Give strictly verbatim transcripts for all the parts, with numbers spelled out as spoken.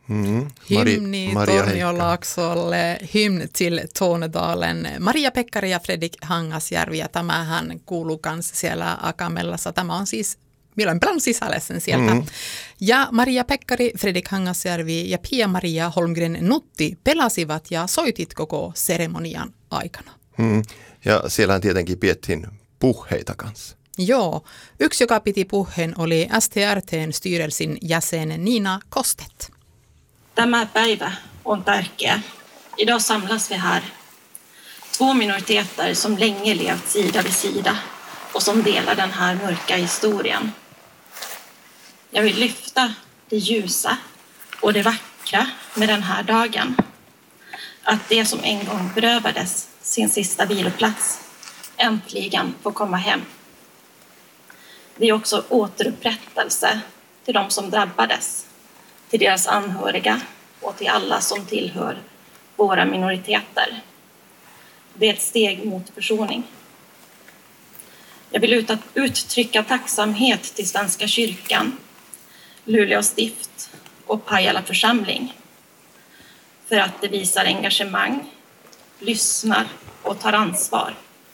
Mm. Mari, Hymni Maria Torniolaaksolle, hymn till Tornedalen. Maria Pekkari ja Fredrik Hangasjärvi, ja tämähän kuuluu kanssa siellä Akamellassa. Tämä on siis Milloin sisälle sen sieltä. Mm. Ja Maria Pekkari, Fredrik Hangasjärvi ja Pia-Maria Holmgren Nutti pelasivat ja soitit koko seremonian aikana. Mm. Ja siellähän tietenkin piettiin puheita kanssa. Joo. Yksi, joka piti puheen, oli S T R T:n styrelsin jäsen Nina Kostet. Tämä päivä on tärkeä. Idag samlas vi här. Två minoriteter som länge levt sida vid sida och som delar den här mörka historien. Jag vill lyfta det ljusa och det vackra med den här dagen. Att det som en gång berövades sin sista viloplats äntligen får komma hem. Det är också återupprättelse till de som drabbades, till deras anhöriga och till alla som tillhör våra minoriteter. Det är ett steg mot försoning. Jag vill ut- uttrycka tacksamhet till Svenska kyrkan, Luleå stift och Pajala församling för att det visar engagemang, lyssnar och tar ansvar.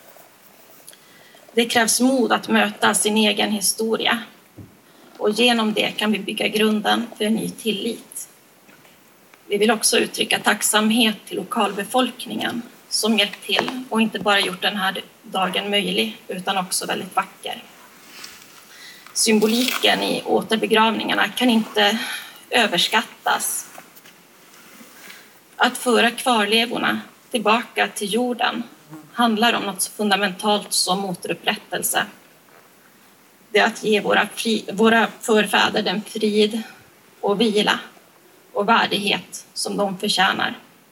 Det krävs mod att möta sin egen historia, och genom det kan vi bygga grunden för en ny tillit. Vi vill också uttrycka tacksamhet till lokalbefolkningen som hjälpt till och inte bara gjort den här dagen möjlig utan också väldigt vacker. Symboliken i återbegravningarna kan inte överskattas. Att föra kvarlevorna tillbaka till jorden handlar om något så fundamentalt som återupprättelse. Det är att ge våra, fri, våra förfäder den frid och vila och värdighet som de förtjänar.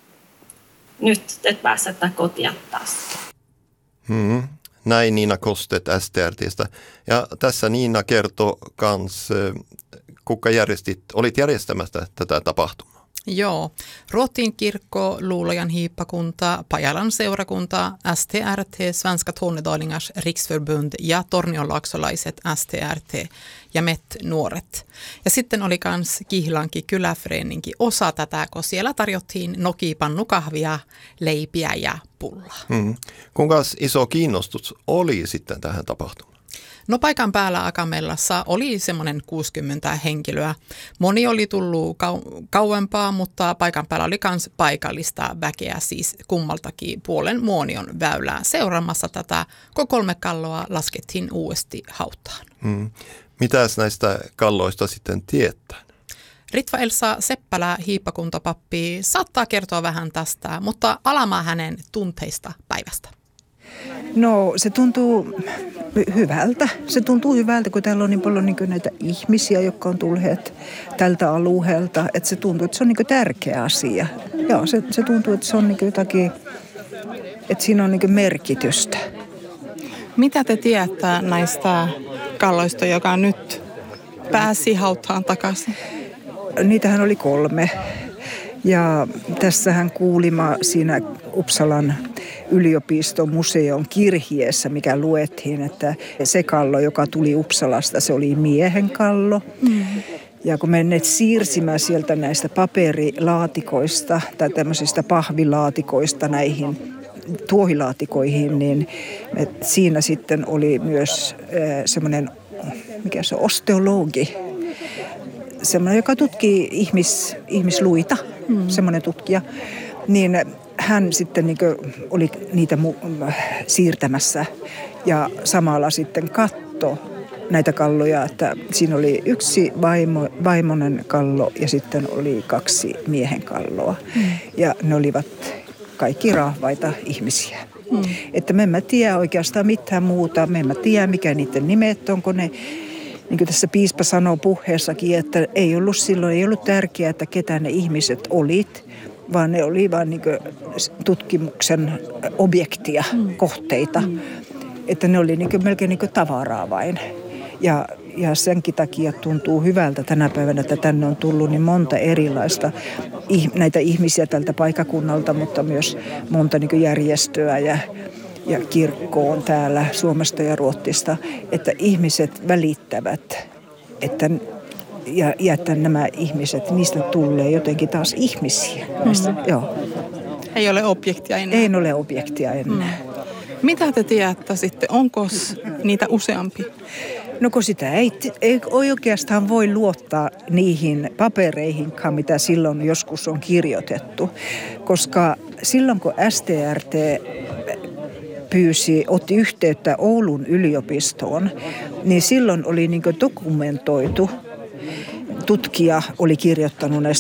Nyt te pääsette kotiattas. Mm. Näin Niina Kostet S T R T:stä. Ja tässä Niina kertoi kans, kuka järjestit, olit järjestämässä tätä tapahtumaa. Joo. Ruotin kirkko, Luulajan hiippakunta, Pajalan seurakunta, S T R T, Svenska Tornedalingars riksförbund ja tornionlaaksolaiset S T R T ja M E T-nuoret. Ja sitten oli kans Kihlanki kyläföreninki osa tätä, kun siellä tarjottiin nokipannukahvia, leipiä ja pullaa. Mm. Kuinka iso kiinnostus oli sitten tähän tapahtumaan? No paikan päällä Akamellassa oli semmoinen kuusikymmentä henkilöä. Moni oli tullut kau- kauempaa, mutta paikan päällä oli myös paikallista väkeä, siis kummaltakin puolen Muonion väylää seuraamassa tätä, kun kolme kalloa laskettiin uudesti hautaan. Mm. Mitäs näistä kalloista sitten tietää? Ritva Elsa Seppälä, hiippakuntapappi, saattaa kertoa vähän tästä, mutta alamaa hänen tunteista päivästä. No se tuntuu hyvältä. Se tuntuu hyvältä, kun täällä on niin paljon niin näitä ihmisiä, jotka on tulleet tältä alueelta. Että se tuntuu, että se on niin tärkeä asia. Joo, se, se tuntuu, että se on niin jotakin, että siinä on niin merkitystä. Mitä te tiedätte näistä kalloista, joka nyt pääsi hautaan takaisin? Niitähän oli kolme. Ja tässähän kuulimme siinä Uppsalan yliopiston museon kirjeessä, mikä luettiin, että se kallo, joka tuli Uppsalasta, se oli miehen kallo. Mm. Ja kun me ne siirsimme sieltä näistä paperilaatikoista tai tämmöisistä pahvilaatikoista näihin tuohilaatikoihin, niin siinä sitten oli myös äh, semmoinen, mikä se on, osteologi, semmoinen, joka tutkii ihmis, ihmisluita, mm. semmoinen tutkija, niin hän sitten niin kuin oli niitä mu- siirtämässä ja samalla sitten katto näitä kalloja, että siinä oli yksi vaimo, vaimonen kallo ja sitten oli kaksi miehen kalloa. Mm. Ja ne olivat kaikki rahvaita ihmisiä. Mm. Että me emme tiedä oikeastaan mitään muuta, me emme tiedä mikä niiden nimet on, kun ne, niin kuin tässä piispa sanoo puheessakin, että ei ollut silloin, ei ollut tärkeää, että ketä ne ihmiset olit, vaan ne oli vain niin kuin tutkimuksen objektia, mm. kohteita. Mm. Että ne oli niin kuin melkein niin kuin tavaraa vain. Ja, ja senkin takia tuntuu hyvältä tänä päivänä, että tänne on tullut niin monta erilaista näitä ihmisiä tältä paikakunnalta, mutta myös monta niin kuin järjestöä ja, ja kirkkoon täällä Suomesta ja Ruotsista, että ihmiset välittävät, että ja, ja että nämä ihmiset, niistä tulee jotenkin taas ihmisiä. Mm-hmm. Joo. Ei ole objektia enää. Ei ole objektia enää. Mm. Mitä te tiedätte sitten? Onko niitä useampi? No kun sitä ei, ei oikeastaan voi luottaa niihin papereihinkaan, mitä silloin joskus on kirjoitettu. Koska silloin kun S T R T pyysi, otti yhteyttä Oulun yliopistoon, niin silloin oli niin kuin dokumentoitu. Tutkija oli kirjoittanut näistä